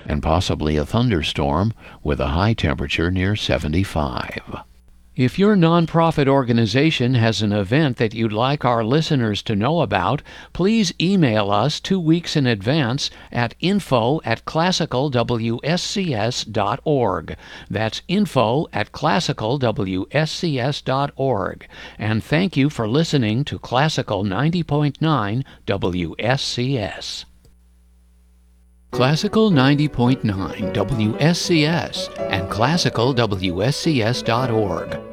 and possibly a thunderstorm with a high temperature near 75. If your nonprofit organization has an event that you'd like our listeners to know about, please email us 2 weeks in advance at info@classicalwscs.org. That's info@classicalwscs.org. And thank you for listening to Classical 90.9 WSCS. Classical 90.9 WSCS and classicalwscs.org.